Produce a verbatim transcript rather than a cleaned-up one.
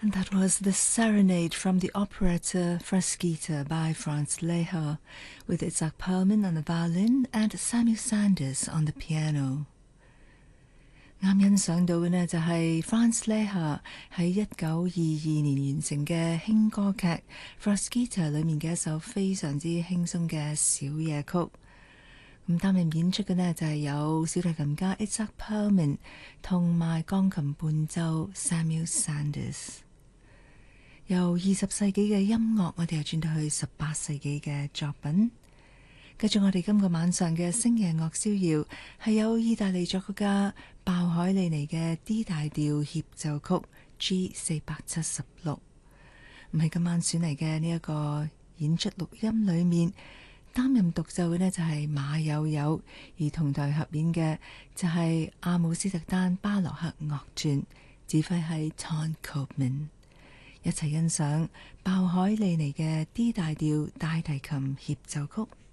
And that was the Serenade from the operetta Frasquita by Franz Lehár, with Itzhak Perlman on the violin and Samuel Sanders on the piano。啱欣賞到嘅呢，就係 Franz Lehár喺一九二二年完成嘅輕歌劇 Frasquita 裏面嘅一首非常之輕鬆嘅小夜曲。咁擔任演出嘅呢，就係有小提琴家 Itzhak Perlman 同埋鋼琴伴奏 Samuel Sanders。由二十世紀嘅音樂，我哋又轉到去十八世紀嘅作品。繼續我哋今個晚上嘅星夜樂逍遙，係有意大利作曲家鮑海利尼嘅 D 大調協奏曲 G 四百七十六。唔係今晚選嚟嘅呢一個演出錄音裏面，擔任獨奏嘅呢就係馬友友，而同台合演嘅就係阿姆斯特丹巴洛克樂團，指揮係 Ton Koopman。一齊欣賞鮑海利尼嘅 D 大調大提琴協奏曲。